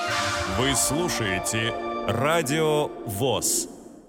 Вы слушаете Радио ВОС.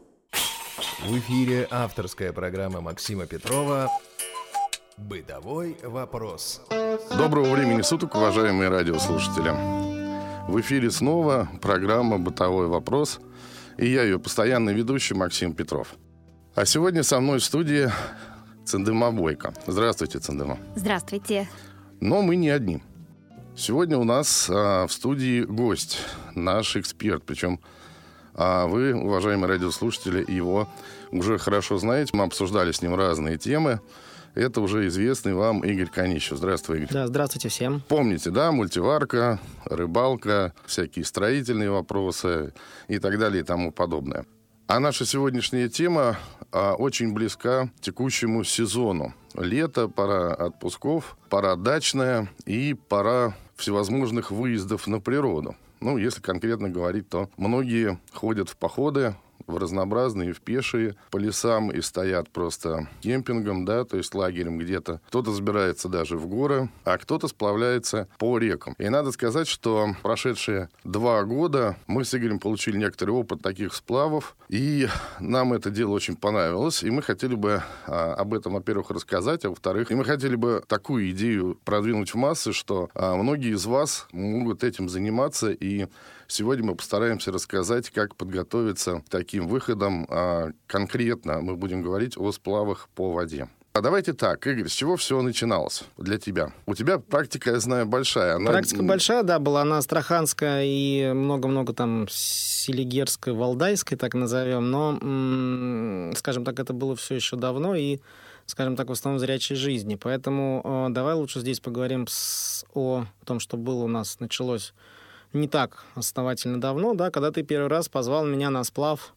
В эфире авторская программа Максима Петрова «Бытовой вопрос». Доброго времени суток, уважаемые радиослушатели. В эфире снова программа «Бытовой вопрос». И я ее постоянный ведущий Максим Петров. А сегодня со мной в студии Цендыма Бойко. Здравствуйте, Цендыма. Здравствуйте. Но мы не одни. Сегодня у нас в студии гость, наш эксперт. Причем вы, уважаемые радиослушатели, его уже хорошо знаете. Мы обсуждали с ним разные темы. Это уже известный вам Игорь Конищев. Здравствуй, Игорь. Да, здравствуйте всем. Помните, да, мультиварка, рыбалка, всякие строительные вопросы и так далее и тому подобное. А наша сегодняшняя тема очень близка текущему сезону. Лето, пора отпусков, пора дачная и пора всевозможных выездов на природу. Ну, если конкретно говорить, то многие ходят в походы, в разнообразные, в пешие, по лесам и стоят просто кемпингом, да, то есть лагерем где-то. Кто-то забирается даже в горы, а кто-то сплавляется по рекам. И надо сказать, что прошедшие 2 года мы с Игорем получили некоторый опыт таких сплавов, и нам это дело очень понравилось, и мы хотели бы об этом, во-первых, рассказать, а во-вторых, и мы хотели бы такую идею продвинуть в массы, что многие из вас могут этим заниматься, и сегодня мы постараемся рассказать, как подготовиться к таким выходам. Конкретно мы будем говорить о сплавах по воде. А давайте так, Игорь, с чего все начиналось для тебя? У тебя практика, я знаю, большая. Практика большая, да, была она астраханская и много-много там селигерской, валдайской, так назовем. Но, скажем так, это было все еще давно и, скажем так, в основном зрячей жизни. Поэтому давай лучше здесь поговорим о том, что было у нас, началось не так основательно давно, да, когда ты первый раз позвал меня на сплав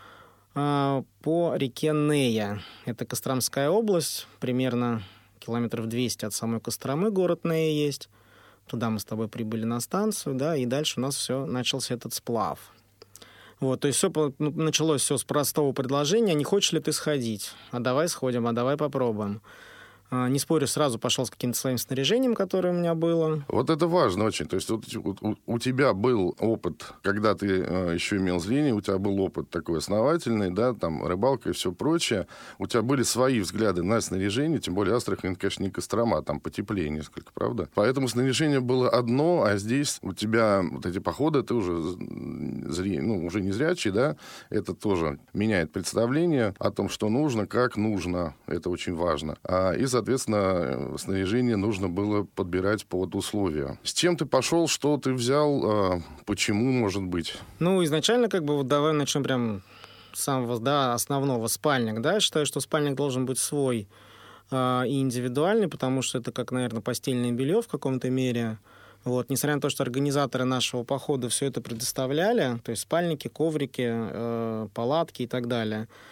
по реке Нея. Это Костромская область, примерно километров 200 от самой Костромы город Нея есть. Туда мы с тобой прибыли на станцию, да, и дальше у нас начался этот сплав. Вот, то есть началось все с простого предложения: не хочешь ли ты сходить? А давай сходим, а давай попробуем. Не спорю, сразу пошел с каким-то своим снаряжением, которое у меня было. Вот это важно очень. То есть у тебя был опыт, когда ты еще имел зрение, у тебя был опыт такой основательный, да, там рыбалка и все прочее. У тебя были свои взгляды на снаряжение, тем более Астрахань, конечно, не Кострома, там потеплее несколько, правда? Поэтому снаряжение было одно, а здесь у тебя вот эти походы, ты уже уже не зрячий, да, это тоже меняет представление о том, что нужно, как нужно. Это очень важно. И, соответственно, снаряжение нужно было подбирать под условия. С чем ты пошел, что ты взял, почему, может быть? Ну, изначально, давай начнем прям с самого, да, основного, спальник, да. Я считаю, что спальник должен быть свой и индивидуальный, потому что это как, наверное, постельное белье в каком-то мере. Вот. Несмотря на то, что организаторы нашего похода все это предоставляли, то есть спальники, коврики, палатки и так далее,